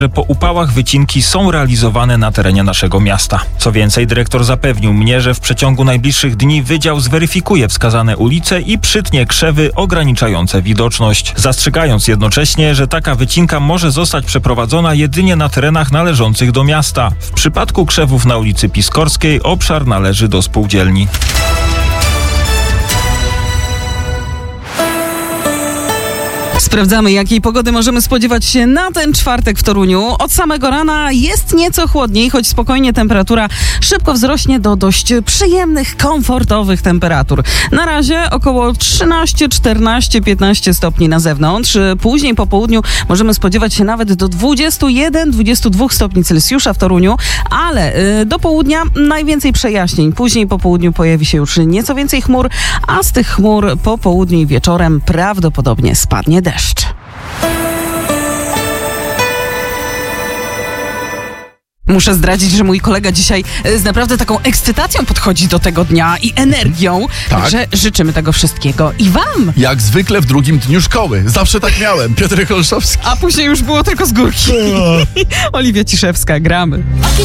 że po upałach wycinki są realizowane na terenie naszego miasta. Co więcej, dyrektor zapewnił mnie, że w przeciągu najbliższych dni wydział zweryfikuje wskazane ulice i przytnie krzewy ograniczające widoczność, zastrzegając jednocześnie, że taka wycinka może zostać przeprowadzona jedynie na terenach należących do miasta. W przypadku krzewów na ulicy Piskorskiej obszar należy do spółdzielni. Sprawdzamy, jakiej pogody możemy spodziewać się na ten czwartek w Toruniu. Od samego rana jest nieco chłodniej, choć spokojnie temperatura szybko wzrośnie do dość przyjemnych, komfortowych temperatur. Na razie około 13, 14, 15 stopni na zewnątrz. Później po południu możemy spodziewać się nawet do 21, 22 stopni Celsjusza w Toruniu, ale do południa najwięcej przejaśnień. Później po południu pojawi się już nieco więcej chmur, a z tych chmur po południu i wieczorem prawdopodobnie spadnie deszcz. Muszę zdradzić, że mój kolega dzisiaj z naprawdę taką ekscytacją podchodzi do tego dnia i energią. Tak. Także życzymy tego wszystkiego i wam. Jak zwykle w drugim dniu szkoły. Zawsze tak miałem. Piotr Olszowski. A później już było tylko z górki. Oliwia Ciszewska, gramy.